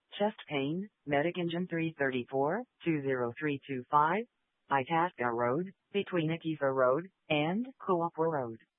Chest pain, Medic Engine 334, 20325, Itasca Road, between Akiva Road and Kuapwa Road.